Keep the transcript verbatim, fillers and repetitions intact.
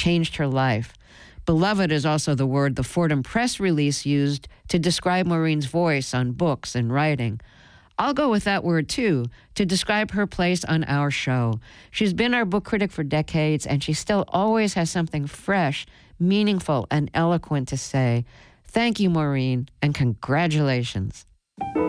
changed her life. Beloved is also the word the Fordham press release used to describe Maureen's voice on books and writing. I'll go with that word, too, to describe her place on our show. She's been our book critic for decades, and she still always has something fresh, meaningful, and eloquent to say. Thank you, Maureen, and congratulations.